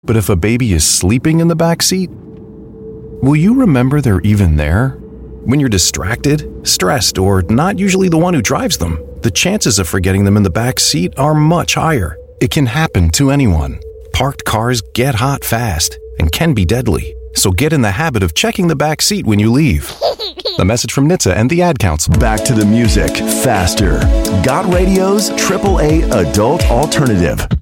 But if a baby is sleeping in the back seat, will you remember they're even there? When you're distracted, stressed, or not usually the one who drives them, the chances of forgetting them in the back seat are much higher. It can happen to anyone. Parked cars get hot fast and can be deadly. So get in the habit of checking the back seat when you leave. The message from NHTSA and the Ad Council. Back to the music, faster. Got Radio's AAA Adult Alternative.